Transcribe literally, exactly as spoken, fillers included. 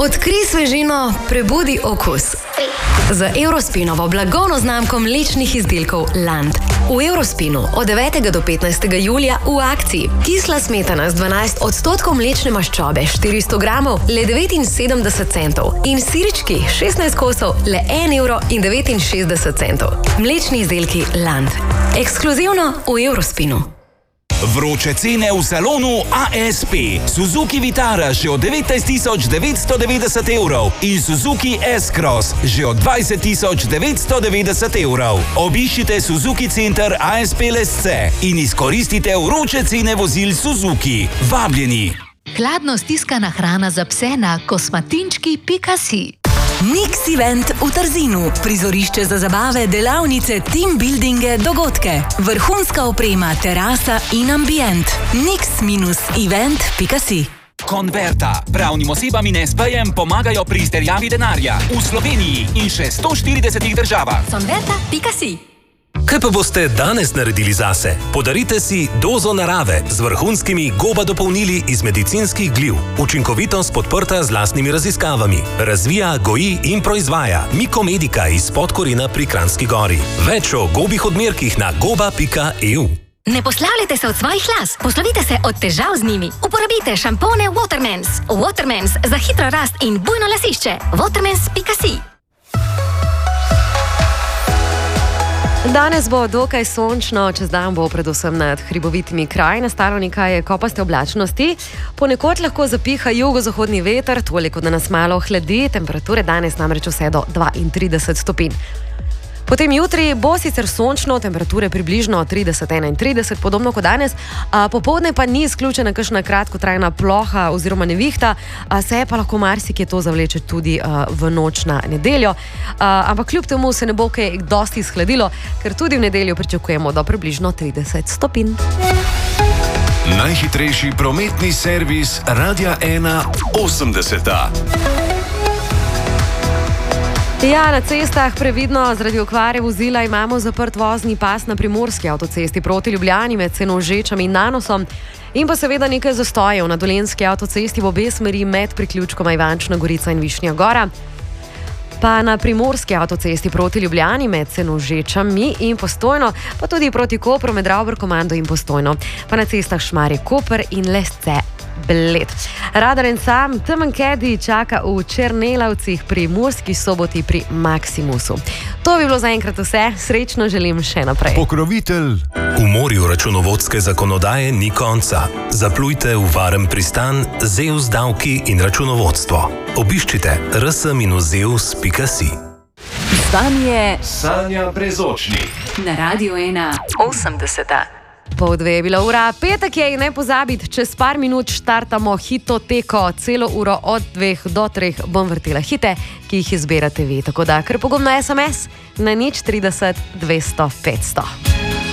Odkrij svežino, prebudi okus. Z Eurospinovo blagovno znamko mlečnih izdelkov Land. V Eurospinu od devetega do petnajstega julija v akciji. Kisla smetana z dvanajst odstotkov mlečne maščobe, štiristo gramov, le devetinsedemdeset centov. In sirčki, šestnajst kosov, le en evro in devetinšestdeset centov. Mlečni izdelki Land. Ekskluzivno v Eurospinu. Vroče cene v salonu A S P. Suzuki Vitara že od devetnajst tisoč devetsto devetdeset evrov in Suzuki S-Cross že od dvajset tisoč devetsto devetdeset evrov. Obiščite Suzuki Center A S P Lesce in izkoristite vroče cene vozil Suzuki. Vabljeni! Hladno stiskana hrana za pse na kosmatinčki pika si. Nix Event v Trzinu. Prizorišče za zabave, delavnice, team buildinge, dogodke. Vrhunska oprema, terasa in ambient. nix event pika si. Converta. Pravnim osebam in es pejem pomagajo pri izterjavi denarja. V Sloveniji in še sto štiridesetih državah. Converta pika si. Kaj pa boste danes naredili zase? Podarite si dozo narave z vrhunskimi goba dopolnili iz medicinskih gliv. Učinkovitost podprta z lastnimi raziskavami. Razvija, goji in proizvaja Mikomedika iz Podkorina pri Kranjski Gori. Več o gobih odmerkih na goba pika e u. Ne poslavljajte se od svojih las, poslovite se od težav z njimi. Uporabite šampone Watermans. Watermans za hitro rast in bujno lasišče. Watermans pika si. Danes bo dokaj sončno, čez dan bo predvsem nad hribovitimi kraji nastalo nekaj kopaste oblačnosti. Ponekod lahko zapiha jugozahodni veter, toliko da nas malo hladi, temperature danes namreč vse do dvaintrideset stopinj. Potem jutri bo sicer sončno, temperature približno trideset do enaintrideset, podobno kot danes, a popoldne pa ni izključena kakšna kratkotrajna ploha oziroma nevihta, a se pa lahko marsikje to zavleče tudi a, v noč na nedeljo. A, ampak kljub temu se ne bo kaj dosti izhladilo, ker tudi v nedeljo pričakujemo do približno trideset stopinj. Najhitrejši prometni servis Radia ena osemdeseta. Ja, na cestah previdno, zaradi okvare vozila imamo zaprt vozni pas na primorski avtocesti proti Ljubljani med Senožečami in Nanosom in pa seveda nekaj zastojev na dolenjski avtocesti v obe smeri med priključkoma Ivančna Gorica in Višnja Gora. Pa na primorski avtocesti proti Ljubljani med Senožečami in Postojno, pa tudi proti Kopru med Ravbrkomando in Postojno, pa na cestah Šmarje Koper in Lesce Bled. Radar en sam temen kedi čaka v Černelavcih pri Murski Soboti pri Maximusu. To bi bilo zaenkrat vse, srečno želim še naprej. Pokrovitelj. V morju računovodske zakonodaje ni konca. Zaplujte v varen pristan Zeus davki in računovodstvo. Obiščite r s zeus pika si. Zdanje Sanja Brezočnik. na Radio ena osemdeseta. Pol dve je bila ura, petek je in ne pozabiti, čez par minut štartamo hitoteko, celo uro od dveh do treh bom vrtela hite, ki jih izbirate vi, tako da kar pogumno es em es na nič trideset dvesto petsto.